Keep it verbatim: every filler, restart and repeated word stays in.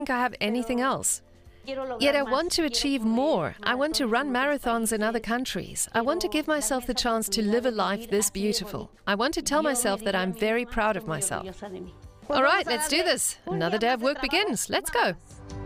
think I have anything else. Yet I want to achieve more. I want to run marathons in other countries. I want to give myself the chance to live a life this beautiful. I want to tell myself that I'm very proud of myself. All right, let's do this. Another day of work begins. Let's go.